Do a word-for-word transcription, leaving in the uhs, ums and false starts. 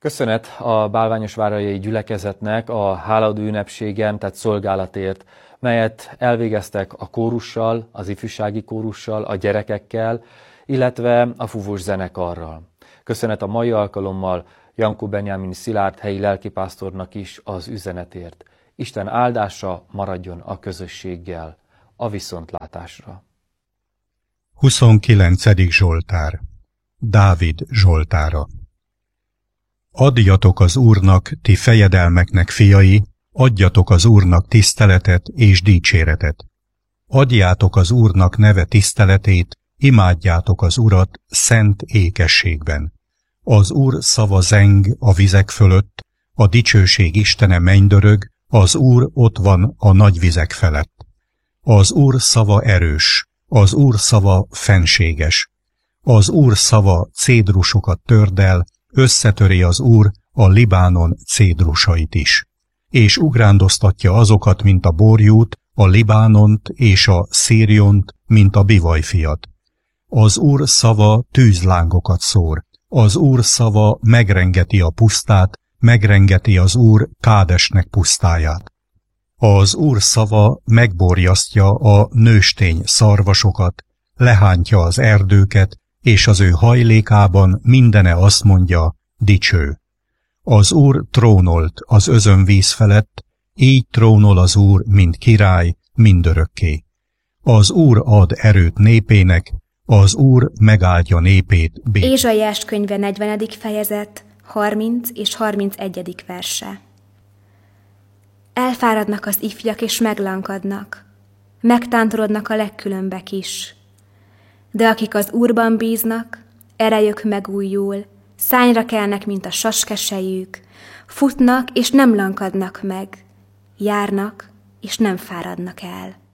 Köszönet a bálványosvárhelyi gyülekezetnek a hálaadó ünnepségen, tehát szolgálatért, melyet elvégeztek a kórussal, az ifjúsági kórussal, a gyerekekkel, illetve a fúvós zenekarral. Köszönet a mai alkalommal Jankó Benyámin Szilárd helyi lelkipásztornak is az üzenetért. Isten áldása maradjon a közösséggel. A viszontlátásra. huszonkilencedik Zsoltár. Dávid zsoltára. Adjatok az Úrnak, ti fejedelmeknek fiai, adjatok az Úrnak tiszteletet és dicséretet. Adjátok az Úrnak neve tiszteletét, imádjátok az Urat szent ékességben. Az Úr szava zeng a vizek fölött, a dicsőség Istene mennydörög, az Úr ott van a nagy vizek felett. Az Úr szava erős, az Úr szava fenséges. Az Úr szava cédrusokat tördel, összetöri az Úr a Libánon cédrusait is. És ugrándoztatja azokat, mint a borjút, a Libánont és a Szíriont, mint a bivajfiat. Az Úr szava tűzlángokat szór, az Úr szava megrengeti a pusztát, megrengeti az Úr Kádesnek pusztáját. Az Úr szava megborjasztja a nőstény szarvasokat, lehántja az erdőket, és az ő hajlékában mindene azt mondja, dicső. Az Úr trónolt az özönvíz felett, így trónol az Úr, mint király, mindörökké. Az Úr ad erőt népének, az Úr megáldja népét. B. Ézsaiás könyve negyvenedik fejezet, harminc és harmincegyedik verse. Elfáradnak az ifjak és meglankadnak, megtántorodnak a legkülönbek is. De akik az Úrban bíznak, erejük megújul, szányra kelnek, mint a saskesejük, futnak és nem lankadnak meg, járnak és nem fáradnak el.